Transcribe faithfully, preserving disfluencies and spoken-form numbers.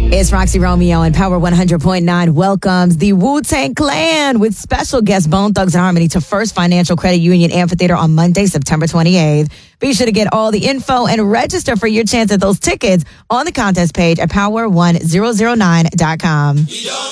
It's Roxy Romeo and Power one hundred point nine welcomes the Wu-Tang Clan with special guest Bone Thugs and Harmony to First Financial Credit Union Amphitheater on Monday, September twenty-eighth. Be sure to get all the info and register for your chance at those tickets on the contest page at power one thousand nine dot com.